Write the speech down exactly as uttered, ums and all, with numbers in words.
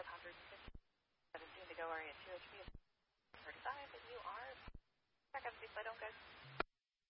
four hundred fifty, seventeen to go, area two H P is thirty-five.